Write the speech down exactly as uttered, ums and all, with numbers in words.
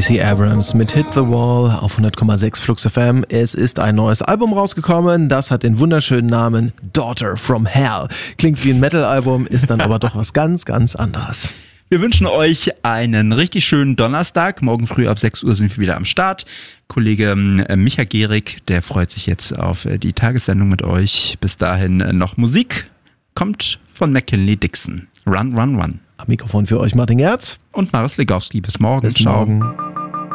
Stacey Abrams mit Hit the Wall auf hundert Komma sechs Flux F M. Es ist ein neues Album rausgekommen, das hat den wunderschönen Namen Daughter from Hell. Klingt wie ein Metal-Album, ist dann aber doch was ganz, ganz anderes. Wir wünschen euch einen richtig schönen Donnerstag. Morgen früh ab sechs Uhr sind wir wieder am Start. Kollege Micha Gehrig, der freut sich jetzt auf die Tagessendung mit euch. Bis dahin noch Musik. Kommt von McKinley Dixon. Run, run, run. Am Mikrofon für euch Martin Gerz. Und Maris Legowski. Bis morgen. Bis Ciao. morgen.